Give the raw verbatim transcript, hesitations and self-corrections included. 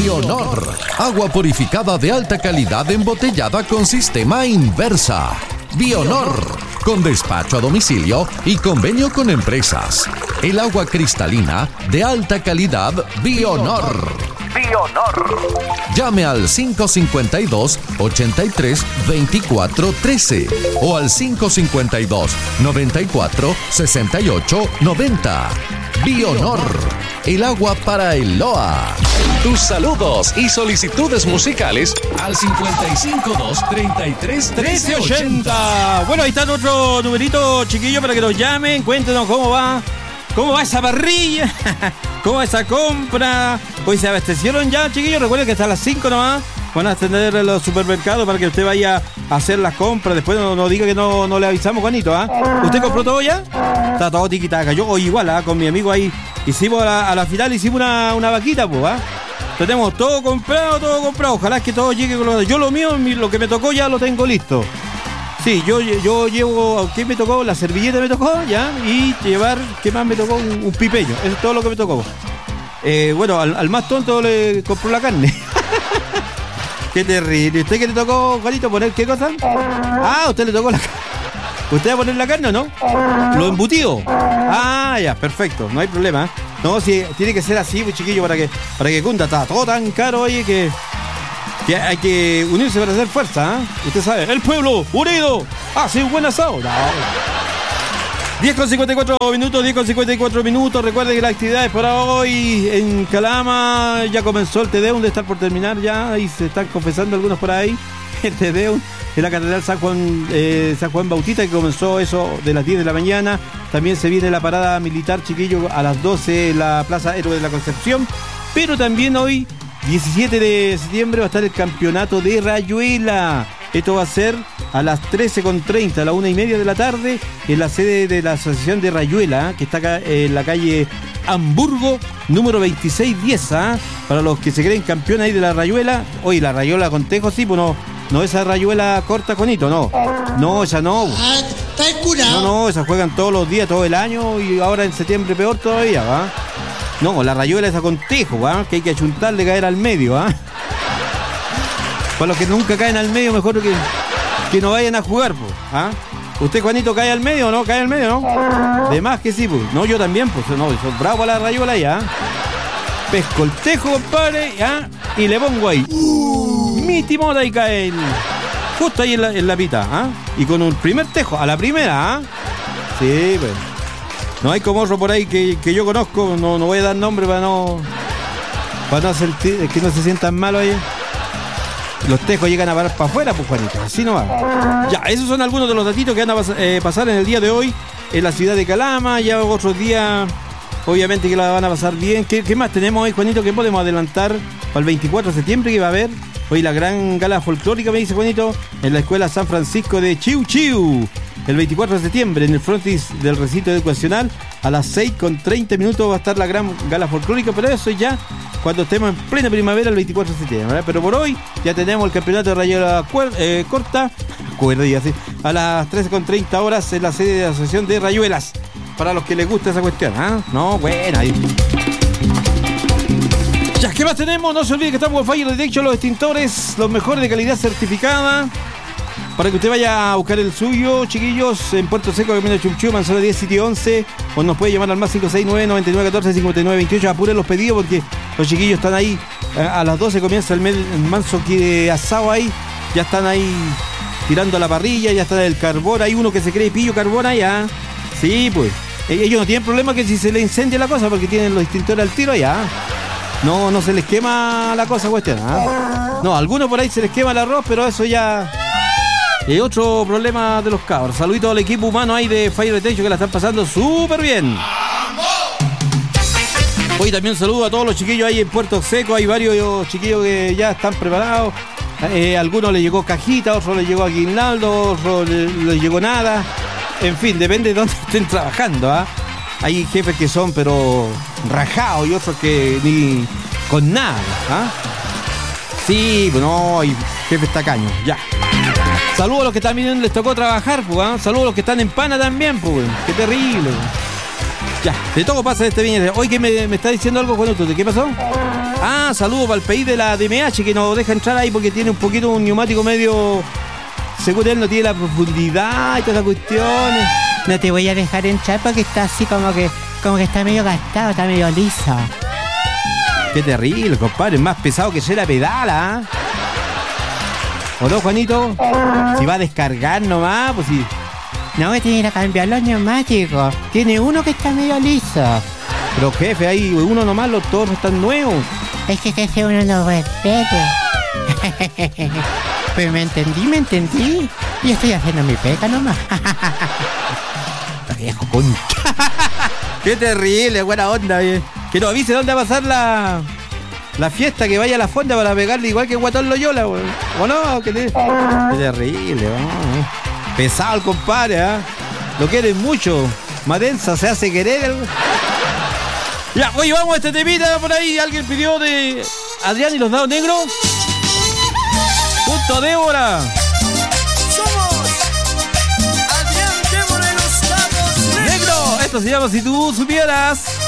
Bionor, agua purificada de alta calidad embotellada con sistema Inversa. Bionor, con despacho a domicilio y convenio con empresas. El agua cristalina de alta calidad Bionor. Bionor. Llame al cinco cinco dos, ochenta y tres, veinticuatro trece o al cinco cinco dos, noventa y cuatro, sesenta y ocho, noventa. Bionor, el agua para el L O A. Tus saludos y solicitudes musicales al cincuenta y cinco dos, treinta y tres, trece, ochenta. Bueno, ahí está otro numerito, chiquillo, para que nos llamen. Cuéntenos cómo va. ¿Cómo va esa parrilla? ¿Cómo va esa compra? Hoy se abastecieron ya, chiquillos. Recuerden que hasta las cinco nomás van a atender los supermercados para que usted vaya a hacer las compras. Después no, no diga que no, no le avisamos, Juanito. ¿Ah? ¿Usted compró todo ya? Está todo tiquitaca. Yo hoy igual, ¿ah? Con mi amigo ahí hicimos a la, a la final, hicimos una, una vaquita, pues, ¿ah? Tenemos todo comprado, todo comprado. Ojalá que todo llegue con lo... Yo lo mío, lo que me tocó ya lo tengo listo. Sí, yo, yo llevo, ¿qué me tocó? La servilleta me tocó, ya, y llevar, ¿qué más me tocó? Un, un pipeño, eso es todo lo que me tocó. Eh, bueno, al, al más tonto le compró la carne. Qué terrible. ¿Usted qué le tocó, Juanito, poner qué cosa? Ah, usted le tocó la carne. ¿Usted va a poner la carne o no? Lo embutido. Ah, ya, perfecto, no hay problema. No, si tiene que ser así, pues, chiquillo, para que, para que cunda. Está todo tan caro, oye, que... que hay que unirse para hacer fuerza, ¿eh? Usted sabe, el pueblo unido hace un buen asado. No. diez con cincuenta y cuatro minutos, diez con cincuenta y cuatro minutos. Recuerden que las actividades para hoy en Calama ya comenzó el Tedeum, de estar por terminar ya. Ahí se están confesando algunos por ahí. El Tedeum en la Catedral San Juan, eh, San Juan Bautista, que comenzó eso de las diez de la mañana. También se viene la parada militar, chiquillo, a las doce en la Plaza Héroe de la Concepción. Pero también hoy, diecisiete de septiembre, va a estar el campeonato de Rayuela. Esto va a ser a las trece con treinta, a la una y media de la tarde, en la sede de la Asociación de Rayuela, que está acá en la calle Hamburgo, número veintiséis diez, ¿eh? Para los que se creen campeón ahí de la Rayuela. Oye, la Rayuela con tejo, sí, pues no, no esa Rayuela corta, Juanito, no. No, esa no. Ah, está curado. No, no, esa juegan todos los días, todo el año, y ahora en septiembre peor todavía, ¿va? No, la Rayuela esa con tejo, ¿ah? Que hay que achuntarle, caer al medio, ¿ah? Para los que nunca caen al medio, mejor que, que no vayan a jugar, pues, ¿ah? ¿Usted, Juanito, cae al medio o no? ¿Cae al medio, no? De más que sí, pues. No, yo también, pues. No, soy bravo para la Rayuela ya. Pesco el tejo, compadre, ¿ya? Y le pongo ahí. Uh. Mi timota y cae el... justo ahí en la, en la pita, ¿ah? Y con un primer tejo, a la primera, ¿ah? Sí, pues. No hay como otro por ahí que, que yo conozco, no, no voy a dar nombre para no para no sentir, que no se sientan mal ahí. Los tejos llegan a parar para afuera, pues, Juanito, así no va. Ya, esos son algunos de los datitos que van a pas- eh, pasar en el día de hoy en la ciudad de Calama. Ya otros días, obviamente, que la van a pasar bien. ¿Qué, qué más tenemos hoy, Juanito? ¿Qué podemos adelantar para el veinticuatro de septiembre que va a haber? Hoy la gran gala folclórica, me dice Juanito, en la Escuela San Francisco de Chiu Chiu. El veinticuatro de septiembre, en el frontis del recinto educacional, a las seis con treinta minutos va a estar la gran gala folclórica, pero eso ya cuando estemos en plena primavera, el veinticuatro de septiembre, ¿verdad? Pero por hoy ya tenemos el campeonato de Rayuela cuer- eh, corta, cuerda y así, a las trece con treinta horas en la sede de la Asociación de Rayuelas, para los que les gusta esa cuestión, ¿ah? ¿eh? No, bueno, ahí. Ya, ¿qué más tenemos? No se olvide que estamos con Fire Detection, los extintores, los mejores de calidad certificada. Para que usted vaya a buscar el suyo, chiquillos, en Puerto Seco, Camino Chumchú, Manzana diez, City once, o nos puede llamar al más cinco seis nueve, noventa y nueve catorce, cincuenta y nueve veintiocho. Apuren los pedidos porque los chiquillos están ahí. A las doce comienza el, el manso que asado ahí. Ya están ahí tirando a la parrilla, ya está el carbón. Hay uno que se cree pillo carbón allá. Sí, pues. Ellos no tienen problema que si se les incendia la cosa porque tienen los extintores al tiro allá. No, no se les quema la cosa, cuestión. ¿eh? No, a algunos por ahí se les quema el arroz, pero eso ya... Y otro problema de los cabros. Saludito al equipo humano ahí de Fire Detection que la están pasando súper bien. Hoy también saludo a todos los chiquillos ahí en Puerto Seco. Hay varios chiquillos que ya están preparados. Eh, a algunos les llegó cajita, a otros les llegó aguinaldo, a otros les, les llegó nada. En fin, depende de dónde estén trabajando. ¿eh? Hay jefes que son pero rajados y otros que ni con nada. ¿eh? Sí, pues no, hay jefes tacaños. Ya. Saludos a los que también les tocó trabajar, pues, ¿eh? Saludos a los que están en pana también, pues. Qué terrible. Ya, de todo pasa este viernes. Hoy que me, me está diciendo algo, Juanito, ¿de qué pasó? Ah, saludos para el país de la D M H que nos deja entrar ahí porque tiene un poquito un neumático medio... Seguro él no tiene la profundidad y todas las cuestiones. No te voy a dejar entrar porque está así como que como que está medio gastado, está medio liso. Qué terrible, compadre. Es más pesado que ser la pedala, ¿eh? ¿O no, Juanito? Si va a descargar nomás, pues sí. No, que tiene que ir a cambiar los neumáticos. Tiene uno que está medio liso. Pero jefe, hay uno nomás, los todos están nuevos. Es que ese uno no respete. Pues me entendí, me entendí. Y estoy haciendo mi pega nomás. Está viejo, concha. Qué terrible, buena onda. Bien. Que nos avise dónde va a pasar la... La fiesta, que vaya a la fonda para pegarle igual que Guatón Loyola, güey. ¿O no? ¿Qué, te... Qué terrible, ¿no? Pesado el compadre, ¿eh? Lo quieren mucho. Madensa se hace querer. Ya, oye, vamos a este temita por ahí. Alguien pidió de Adrián y los Dados Negros. Punto Débora. Somos Adrián, Débora y los Dados Negros. Negro, esto se llama Si Tú Supieras.